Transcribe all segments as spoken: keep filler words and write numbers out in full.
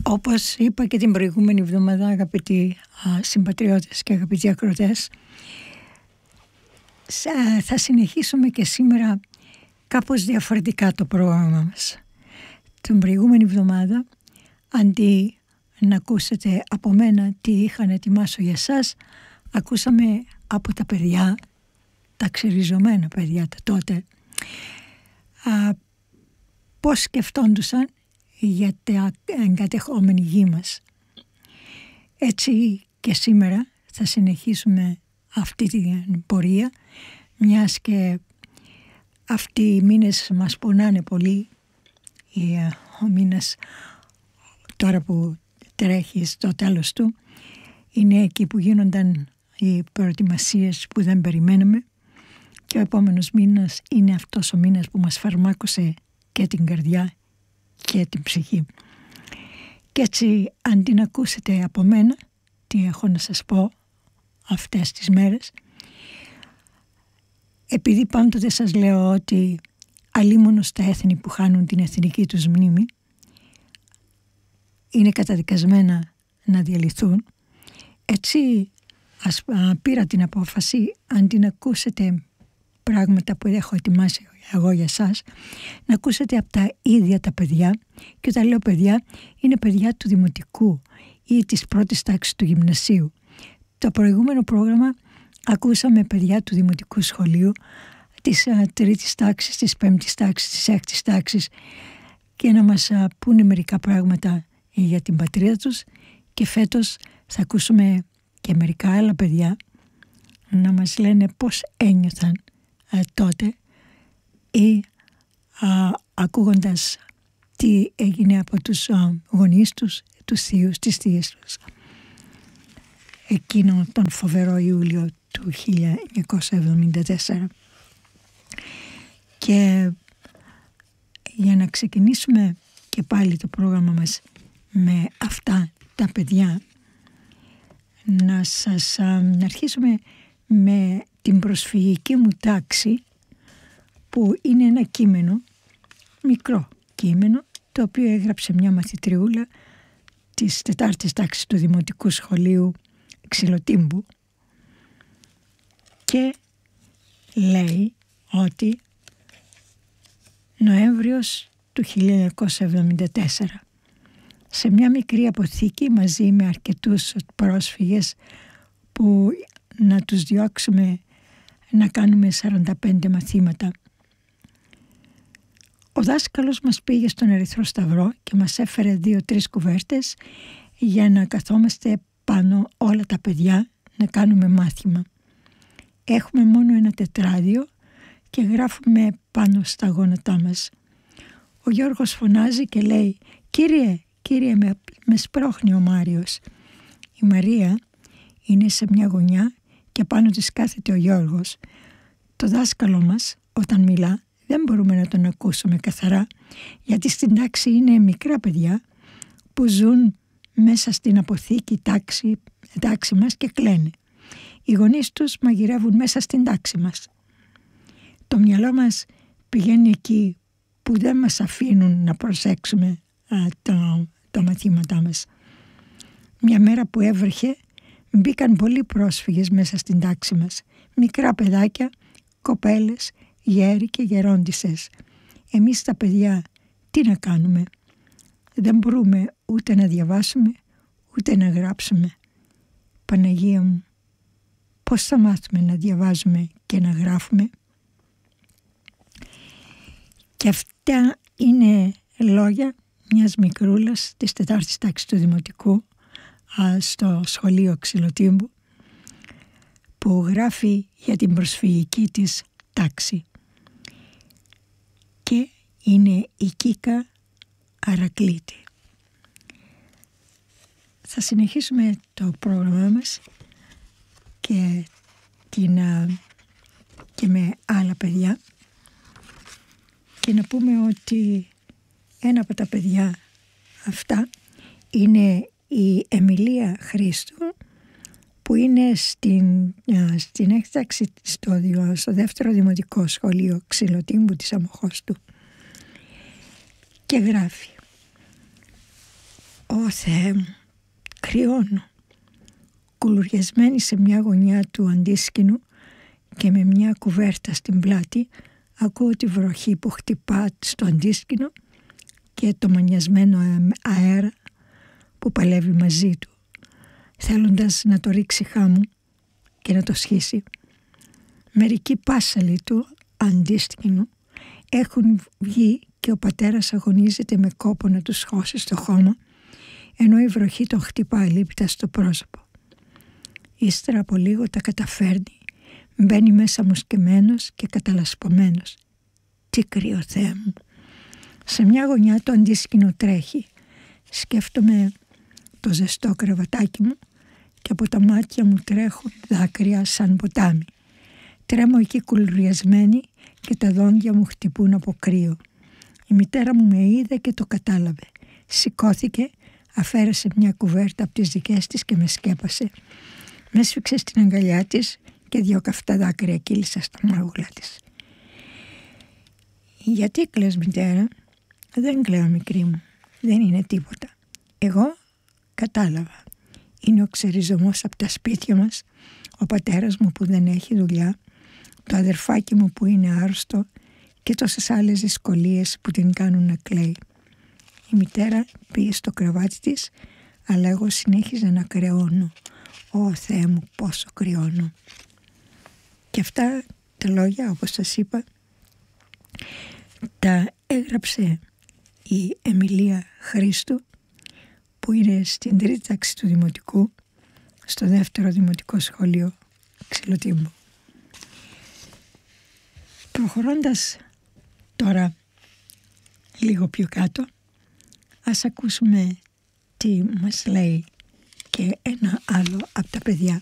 Όπως είπα και την προηγούμενη εβδομάδα, αγαπητοί α, συμπατριώτες και αγαπητοί ακροατές, θα συνεχίσουμε και σήμερα κάπως διαφορετικά το πρόγραμμα μας. Την προηγούμενη εβδομάδα, αντί να ακούσετε από μένα τι είχα να ετοιμάσω για σας, ακούσαμε από τα παιδιά, τα ξεριζωμένα παιδιά τα τότε, α, πώς σκεφτόντουσαν για την εγκατεχόμενη γη μας. Έτσι και σήμερα θα συνεχίσουμε αυτή την πορεία, μιας και αυτοί οι μήνες μας πονάνε πολύ. Ο μήνας τώρα που τρέχει στο τέλος του είναι εκεί που γίνονταν οι προετοιμασίες που δεν περιμέναμε, και ο επόμενος μήνας είναι αυτός ο μήνας που μας φαρμάκωσε και την καρδιά και την ψυχή. Και έτσι, αντί να ακούσετε από μένα τι έχω να σας πω αυτές τις μέρες, επειδή πάντοτε σας λέω ότι αλίμονο στα έθνη που χάνουν την εθνική τους μνήμη είναι καταδικασμένα να διαλυθούν, έτσι ας, α, πήρα την απόφαση, αντί να ακούσετε πράγματα που έχω ετοιμάσει εγώ για σας, να ακούσετε από τα ίδια τα παιδιά. Και όταν λέω παιδιά, είναι παιδιά του δημοτικού ή της πρώτης τάξης του γυμνασίου. Το προηγούμενο πρόγραμμα ακούσαμε παιδιά του δημοτικού σχολείου, της α, τρίτης τάξης, της πέμπτης τάξης, της έκτης τάξης, και να μας α, πούνε μερικά πράγματα για την πατρίδα τους. Και φέτος θα ακούσουμε και μερικά άλλα παιδιά να μας λένε πώς ένιωθαν α, τότε, ή α, ακούγοντας τι έγινε από τους α, γονείς τους, τους θείους, τις θείες τους, εκείνο τον φοβερό Ιούλιο του χίλια εννιακόσια εβδομήντα τέσσερα. Και για να ξεκινήσουμε και πάλι το πρόγραμμα μας με αυτά τα παιδιά, να σας α, να αρχίσουμε με την προσφυγική μου τάξη, που είναι ένα κείμενο, μικρό κείμενο, το οποίο έγραψε μια μαθητριούλα της τετάρτης τάξης του Δημοτικού Σχολείου Ξυλοτύμπου, και λέει ότι Νοέμβριος του χίλια εννιακόσια εβδομήντα τέσσερα, σε μια μικρή αποθήκη μαζί με αρκετούς πρόσφυγες που να τους διώξουμε να κάνουμε σαράντα πέντε μαθήματα, ο δάσκαλος μας πήγε στον Ερυθρό Σταυρό και μας έφερε δύο-τρεις κουβέρτες για να καθόμαστε πάνω όλα τα παιδιά να κάνουμε μάθημα. Έχουμε μόνο ένα τετράδιο και γράφουμε πάνω στα γόνατά μας. Ο Γιώργος φωνάζει και λέει «Κύριε, κύριε, με, με σπρώχνει ο Μάριος». Η Μαρία είναι σε μια γωνιά και πάνω της κάθεται ο Γιώργος. Το δάσκαλο μας όταν μιλά δεν μπορούμε να τον ακούσουμε καθαρά, γιατί στην τάξη είναι μικρά παιδιά που ζουν μέσα στην αποθήκη τάξη, τάξη μας και κλαίνε. Οι γονείς τους μαγειρεύουν μέσα στην τάξη μας. Το μυαλό μας πηγαίνει εκεί που δεν μας αφήνουν να προσέξουμε α, τα, τα μαθήματά μας. Μια μέρα που έβρεχε, μπήκαν πολλοί πρόσφυγες μέσα στην τάξη μας. Μικρά παιδάκια, κοπέλες, γέροι και γερόντισσες. Εμείς τα παιδιά τι να κάνουμε? Δεν μπορούμε ούτε να διαβάσουμε, ούτε να γράψουμε. Παναγία μου, πώς θα μάθουμε να διαβάζουμε και να γράφουμε? Και αυτά είναι λόγια μιας μικρούλας της τετάρτης τάξης του Δημοτικού α, στο σχολείο Ξυλοτύμπου, που γράφει για την προσφυγική της τάξη. Και είναι η Κίκα Αρακλήτη. Θα συνεχίσουμε το πρόγραμμά μας και, την, και με άλλα παιδιά, και να πούμε ότι ένα από τα παιδιά αυτά είναι η Εμιλία Χρήστου, που είναι στην, στην έκταξη στο, στο δεύτερο δημοτικό σχολείο Ξυλοτύμπου της Αμοχώστου, και γράφει: «Ο Ω Θεέ μου, κρυώνω. Κουλουριασμένη σε μια γωνιά του αντίσκηνου και με μια κουβέρτα στην πλάτη, ακούω τη βροχή που χτυπά στο αντίσκηνο και το μανιασμένο αέρα που παλεύει μαζί του, θέλοντας να το ρίξει χάμου και να το σχίσει. Μερικοί πάσαλοι του αντίσκηνου έχουν βγει και ο πατέρας αγωνίζεται με κόπο να τους χώσει στο χώμα, ενώ η βροχή τον χτυπά αλίπητα στο πρόσωπο. Ύστερα από λίγο τα καταφέρνει, μπαίνει μέσα μουσκεμένος και καταλασπωμένος. Τι κρύο, Θεέ μου. Σε μια γωνιά το αντίσκηνο τρέχει. Σκέφτομαι το ζεστό κρεβατάκι μου και από τα μάτια μου τρέχουν δάκρυα σαν ποτάμι. Τρέμω εκεί κουλουριασμένη και τα δόντια μου χτυπούν από κρύο. Η μητέρα μου με είδε και το κατάλαβε. Σηκώθηκε, αφαίρεσε μια κουβέρτα από τις δικές της και με σκέπασε. Με έσφιξε στην αγκαλιά της και δυο καυτά δάκρυα κύλησα στα μάγουλα της. Γιατί κλαις, μητέρα? Δεν κλαίω, μικρή μου. Δεν είναι τίποτα. Εγώ κατάλαβα. Είναι ο ξεριζωμός από τα σπίτια μας, ο πατέρας μου που δεν έχει δουλειά, το αδερφάκι μου που είναι άρρωστο και τόσες άλλες δυσκολίες που την κάνουν να κλαίει. Η μητέρα πήγε στο κρεβάτι της, αλλά εγώ συνέχιζα να κρεώνω. Ω Θεέ μου, πόσο κρυώνω. Και αυτά τα λόγια, όπως σας είπα, τα έγραψε η Εμιλία Χρήστου, που είναι στην τρίτη τάξη του Δημοτικού, στο δεύτερο Δημοτικό Σχολείο Ξυλοτύμπου. Προχωρώντας τώρα λίγο πιο κάτω, ας ακούσουμε τι μας λέει και ένα άλλο από τα παιδιά.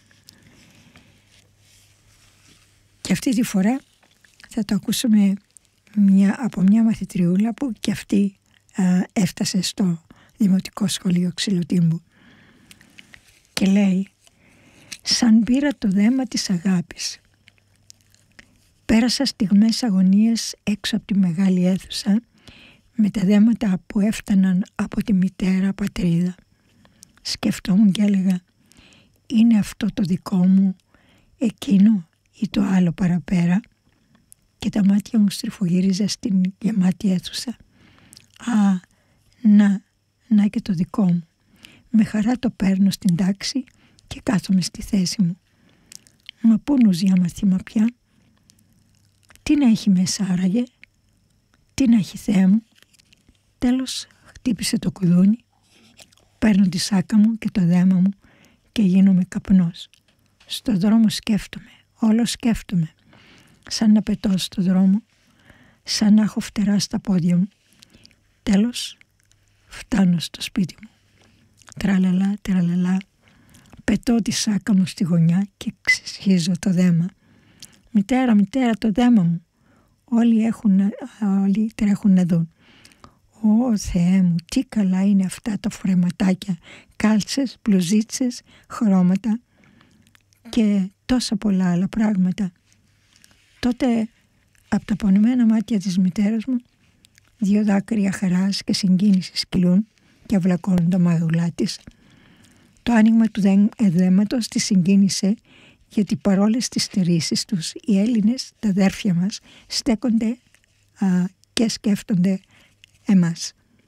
Και αυτή τη φορά θα το ακούσουμε μια, από μια μαθητριούλα που και αυτή α, έφτασε στο Δημοτικό Σχολείο Ξυλοτύμπου. Και λέει: σαν πήρα το δέμα της αγάπης. Πέρασα στιγμές αγωνίες έξω από τη μεγάλη αίθουσα με τα δέματα που έφταναν από τη μητέρα πατρίδα. Σκεφτόμουν και έλεγα: είναι αυτό το δικό μου, εκείνο ή το άλλο παραπέρα? Και τα μάτια μου στριφογύριζα στην γεμάτη αίθουσα. Α, να, να και το δικό μου. Με χαρά το παίρνω στην τάξη και κάθομαι στη θέση μου. Μα πού νουζιά μαθήμα πια? Τι να έχει μέσα άραγε? Τι να έχει, Θεέ μου? Τέλος χτύπησε το κουδούνι. Παίρνω τη σάκα μου και το δέμα μου και γίνομαι καπνός. Στο δρόμο σκέφτομαι, όλο σκέφτομαι. Σαν να πετώ στο δρόμο, σαν να έχω φτερά στα πόδια μου. Τέλος φτάνω στο σπίτι μου. Τραλαλά, τραλαλά. Πετώ τη σάκα μου στη γωνιά και ξεσχίζω το δέμα. Μητέρα, μητέρα, το δέμα μου. Όλοι, έχουν, όλοι τρέχουν να δουν. Ω Θεέ μου, τι καλά είναι αυτά τα φορεματάκια, κάλτσες, μπλουζίτσες, χρώματα και τόσα πολλά άλλα πράγματα. Τότε από τα πονημένα μάτια της μητέρας μου δύο δάκρυα χαράς και συγκίνησης κυλούν και αυλακώνουν τα μάγουλά της. Το άνοιγμα του δέματος τη συγκίνησε, γιατί παρόλες τις στερήσεις τους οι Έλληνες, τα αδέρφια μας, στέκονται α, και σκέφτονται εμάς.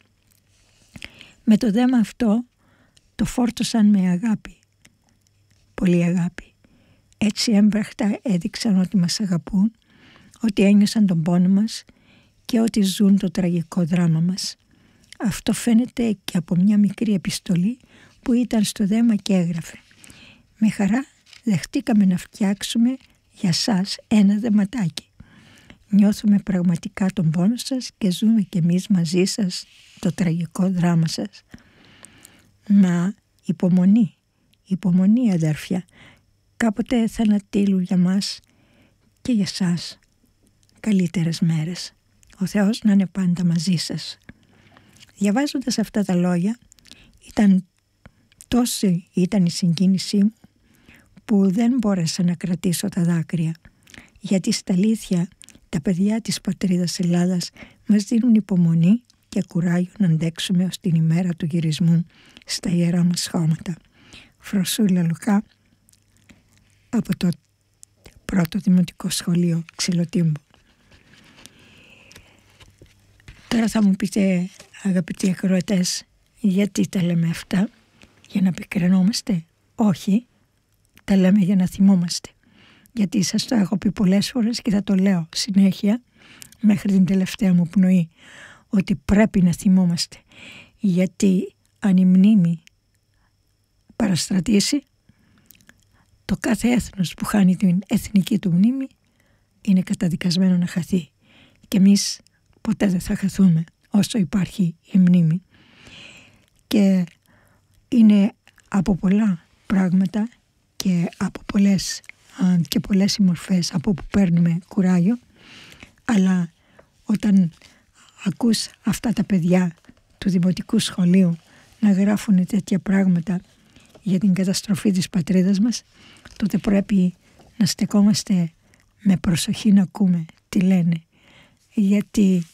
Με το δέμα αυτό το φόρτωσαν με αγάπη, πολύ αγάπη. Έτσι έμπραχτα έδειξαν ότι μας αγαπούν, ότι ένιωσαν τον πόνο μας και ότι ζουν το τραγικό δράμα μας. Αυτό φαίνεται και από μια μικρή επιστολή που ήταν στο δέμα και έγραφε: με χαρά δεχτήκαμε να φτιάξουμε για σας ένα δεματάκι. Νιώθουμε πραγματικά τον πόνο σας και ζούμε κι εμείς μαζί σας το τραγικό δράμα σας. Μα υπομονή, υπομονή αδέρφια. Κάποτε θα ανατείλουν για μας και για σας καλύτερες μέρες. Ο Θεός να είναι πάντα μαζί σας. Διαβάζοντας αυτά τα λόγια, ήταν τόση ήταν η συγκίνησή μου που δεν μπόρεσα να κρατήσω τα δάκρυα, γιατί στα αλήθεια τα παιδιά της πατρίδας Ελλάδας μας δίνουν υπομονή και κουράγιο να αντέξουμε ως την ημέρα του γυρισμού στα ιερά μας χώματα. Φροσούλα Λουκά, από το πρώτο δημοτικό σχολείο Ξυλοτύμπου. Τώρα θα μου πείτε, αγαπητοί ακροατές, γιατί τα λέμε αυτά? Για να πικραινόμαστε? Όχι, τα λέμε για να θυμόμαστε. Γιατί σας το έχω πει πολλές φορές και θα το λέω συνέχεια μέχρι την τελευταία μου πνοή, ότι πρέπει να θυμόμαστε. Γιατί αν η μνήμη παραστρατήσει, το κάθε έθνος που χάνει την εθνική του μνήμη είναι καταδικασμένο να χαθεί. Και εμείς ποτέ δεν θα χαθούμε όσο υπάρχει η μνήμη. Και είναι από πολλά πράγματα και από πολλές, και πολλές οι μορφές από που παίρνουμε κουράγιο, αλλά όταν ακούς αυτά τα παιδιά του δημοτικού σχολείου να γράφουν τέτοια πράγματα για την καταστροφή της πατρίδας μας, τότε πρέπει να στεκόμαστε με προσοχή να ακούμε τι λένε, γιατί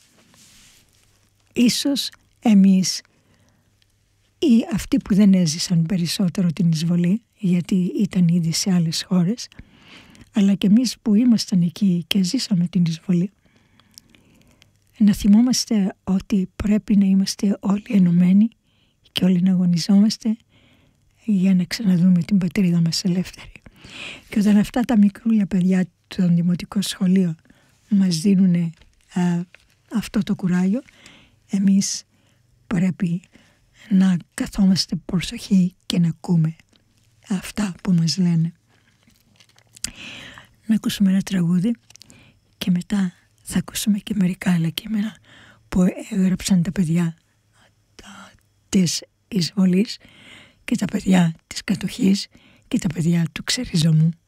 ίσως εμείς ή αυτοί που δεν έζησαν περισσότερο την εισβολή, γιατί ήταν ήδη σε άλλες χώρες, αλλά και εμείς που ήμασταν εκεί και ζήσαμε την εισβολή, να θυμόμαστε ότι πρέπει να είμαστε όλοι ενωμένοι και όλοι να αγωνιζόμαστε για να ξαναδούμε την πατρίδα μας ελεύθερη. Και όταν αυτά τα μικρούλια παιδιά των δημοτικών σχολείων μας δίνουν α, αυτό το κουράγιο, εμείς πρέπει να καθόμαστε προσοχή και να ακούμε αυτά που μας λένε. Να ακούσουμε ένα τραγούδι και μετά θα ακούσουμε και μερικά άλλα κείμενα που έγραψαν τα παιδιά τα, της εισβολής και τα παιδιά της κατοχής και τα παιδιά του ξεριζωμού.